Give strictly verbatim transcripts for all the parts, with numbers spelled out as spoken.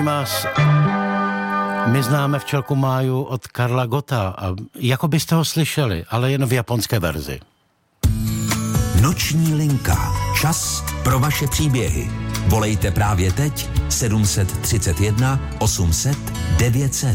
Vás my známe Včelku Máju od Karla Gotta a jako byste ho slyšeli, ale jen v japonské verzi. Noční linka. Čas pro vaše příběhy. Volejte právě teď sedm set třicet jedna osm set devět set.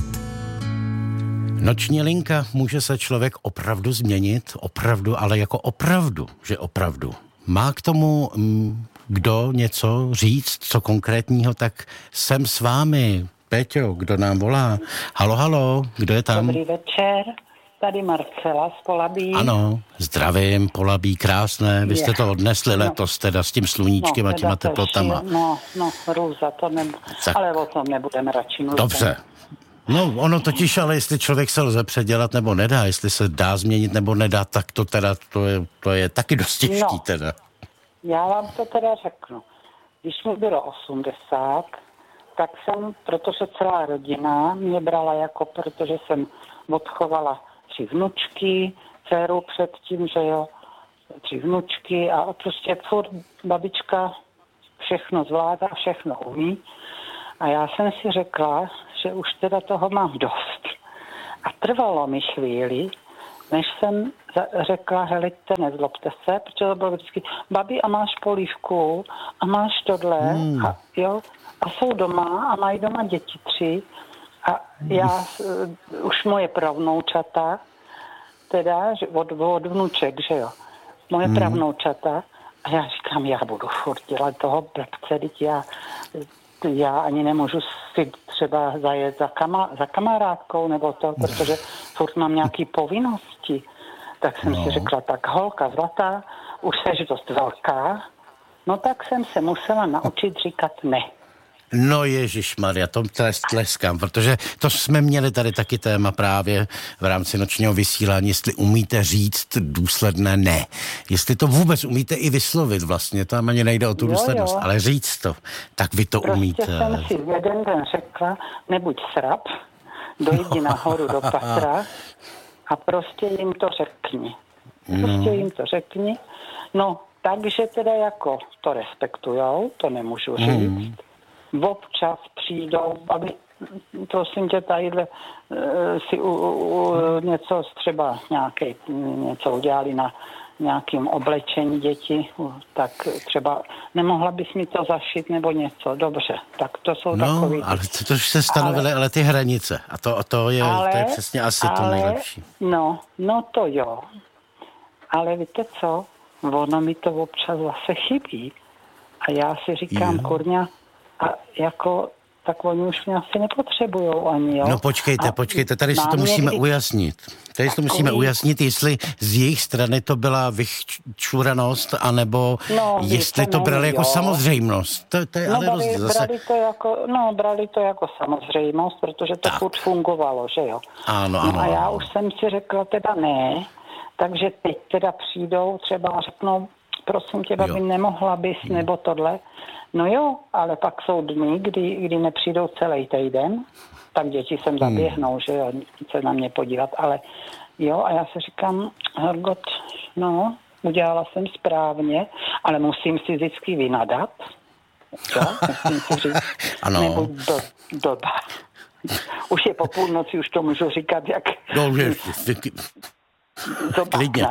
Noční linka, může se člověk opravdu změnit, opravdu, ale jako opravdu, že opravdu. Má k tomu mm, kdo něco říct, co konkrétního, tak jsem s vámi. Péťo, kdo nám volá? Halo, halo, kdo je tam? Dobrý večer, tady Marcela z Polabí. Ano, zdravím, Polabí, krásné. Vy jste to odnesli no. letos teda s tím sluníčkem no, a těma teplotama. No, no, růza, to nebude, tak. Ale o tom nebudeme radši mluvit. Dobře. No, ono totiž, ale jestli člověk se lze předělat nebo nedá, jestli se dá změnit nebo nedá, tak to teda, to je, to je taky dost těžký no, teda. Já vám to teda řeknu. Když mi bylo osmdesát, tak jsem, protože celá rodina mě brala jako, protože jsem odchovala tři vnučky, dceru předtím, že jo, tři vnučky a prostě furt babička všechno zvládá, všechno umí. A já jsem si řekla, že už teda toho mám dost. A trvalo mi chvíli, než jsem řekla, helejte, nezlobte se, protože to bylo vždycky, babi, a máš polívku, a máš tohle, hmm. a jo, a jsou doma, a mají doma děti tři, a já, uh, už moje pravnoučata, teda, že od, od vnuček, že jo, moje hmm. pravnoučata, a já říkám, já budu furt dělat toho blbce, teď já, já ani nemůžu si třeba zajet za, kama, za kamarádkou nebo to, protože furt mám nějaké povinnosti. Tak jsem no. si řekla, tak holka zlatá, už seš dost velká, no tak jsem se musela naučit říkat ne. No ježišmarja, to tleskám, protože to jsme měli tady taky téma právě v rámci nočního vysílání, jestli umíte říct důsledné ne. Jestli to vůbec umíte i vyslovit vlastně, to ani nejde o tu jo, důslednost, jo. ale říct to, tak vy to prostě umíte. Prostě jsem si jeden den řekla, nebuď srab, dojdi nahoru do patra a prostě jim to řekni. Prostě no. jim to řekni. No, takže teda jako to respektujou, to nemůžu říct. Mm. Občas přijdou, aby, prosím tě, tadyhle uh, si u, u, něco třeba nějaké, něco udělali na nějakým oblečení děti, tak třeba nemohla bys mi to zašít nebo něco, dobře, tak to jsou no, takový. ale to, to už se stanovily, ale, ale ty hranice, a to, to, je, ale, to je přesně asi ale, to nejlepší. No, no to jo, ale víte co, ono mi to občas zase chybí a já si říkám, kurňa, a jako, tak oni už mě asi nepotřebujou ani, jo. No počkejte, a počkejte, tady si to musíme někdy ujasnit. Tady si to musíme ujasnit, jestli z jejich strany to byla vyčuranost, anebo no, jestli to brali jako samozřejmost. To, to je no, ale brali, rozdíl. Zase... brali, to jako, no, brali to jako samozřejmost, protože to furt fungovalo, že jo. Ano, ano. No a já už jsem si řekla teda ne, takže teď teda přijdou třeba a řeknou, prosím tě, babi, nemohla bys, jo. nebo tohle. No jo, ale pak jsou dny, kdy, kdy nepřijdou celý týden, tak děti sem zaběhnou, hmm. že jo, se na mě podívat, ale jo, a já se říkám, Hergot, no, udělala jsem správně, ale musím si vždycky vynadat, jo, musím si říct, ano. nebuď do, doba. Už je po půlnoci, už to můžu říkat, jak... No, že... Klidně.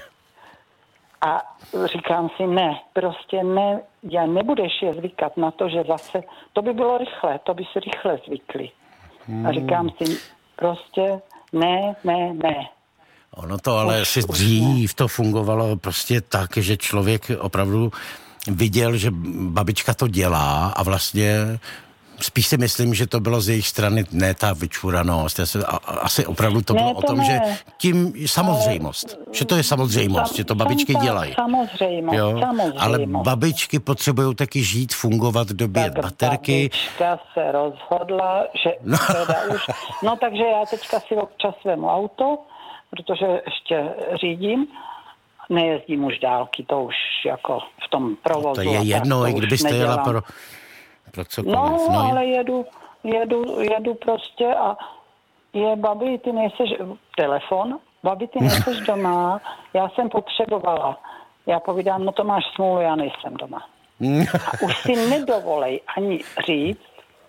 A říkám si, ne, prostě ne, já nebudeš je zvykat na to, že zase, to by bylo rychle, to by si rychle zvykli. Hmm. A říkám si, prostě ne, ne, ne. Ono to ale už, si už dřív ne. To fungovalo prostě tak, že člověk opravdu viděl, že babička to dělá a vlastně... Spíš si myslím, že to bylo z jejich strany ne ta vyčuranost. Asi opravdu to ne, bylo to o tom, ne. že tím samozřejmost. Ale, že to je samozřejmost, sam, že to babičky sam, dělají. Samozřejmost, jo? samozřejmost. Ale babičky potřebují taky žít, fungovat v době tak baterky. Babička se rozhodla, že no. teda už... No takže já teďka si občas vemu auto, protože ještě řídím. Nejezdím už dálky, to už jako v tom provozu. To je jedno, i kdybyste jela pro... No, no, ale jedu, jedu, jedu prostě a je, babi, ty nejseš, telefon, babi, ty nejseš doma, já jsem potřebovala. Já povídám, no to máš smůlu, já nejsem doma. A už si nedovolej ani říct,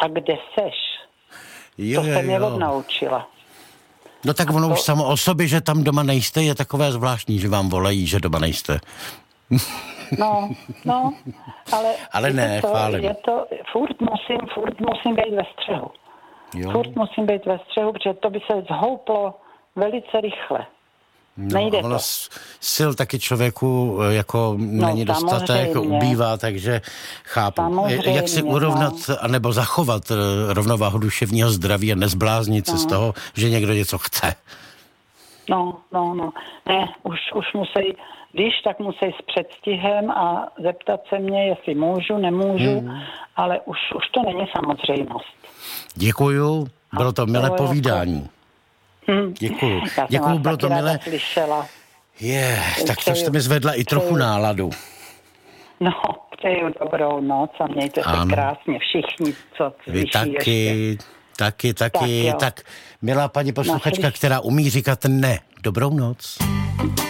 a kde seš? Jo, to jo, se mě jo. odnaučila. No tak ono to... už samo o sobě, že tam doma nejste, je takové zvláštní, že vám volají, že doma nejste. No, no, ale... Ale ne, to, chválím. Je to, furt musím, furt musím být ve střehu. Jo. Furt musím být ve střehu, protože to by se zhouplo velice rychle. No, Nejde ono to. sil taky člověku jako No, není dostatek, samozřejmě. ubývá, takže chápu. Samozřejmě, Jak si urovnat, no. anebo zachovat eh, rovnováhu duševního zdraví a nezbláznit se No. z toho, že někdo něco chce. No, no, no. Ne, už, už musí, když tak musí s předstihem a zeptat se mě, jestli můžu, nemůžu, hmm. ale už, už to není samozřejmost. Děkuju, bylo to milé to jako- povídání. Hm. Děkuju. Já jsem Děkuju, vás bylo taky to ráda milé. slyšela. Je, tak to Přeju- jste mi zvedla i trochu přeju- náladu. No, přeju dobrou noc a mějte se Ano. krásně všichni, co Vy slyší taky, ještě. taky, taky. Tak jo. Tak, milá paní posluchačka, Naslyš- která umí říkat ne. Dobrou noc.